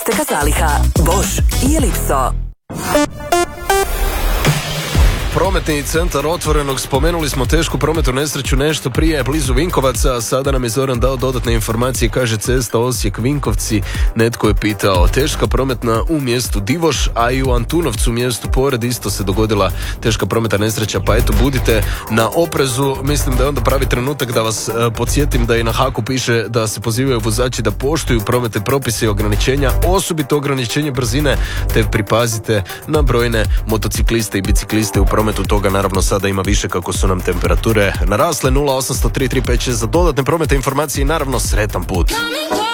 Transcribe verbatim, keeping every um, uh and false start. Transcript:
Apteka Zaliha, Bosch i Elipso. Prometni centar Otvorenog, spomenuli smo tešku prometnu nesreću nešto prije blizu Vinkovaca, a sada nam je Zoran dao dodatne informacije, kaže cesta Osijek-Vinkovci, netko je pitao, teška prometna u mjestu Divoš, a i u Antunovcu mjestu pored isto se dogodila teška prometna nesreća, pa eto budite na oprezu, mislim da je onda pravi trenutak da vas e, podsjetim da i na haku piše da se pozivaju vozači da poštuju prometne propise i ograničenja, osobito ograničenje brzine, te pripazite na brojne motocikliste i bicikliste u prometu, toga naravno sada ima više kako su nam temperature narasle. Nula osam tri tri pet šest za dodatne prometne informacije i naravno sretan put.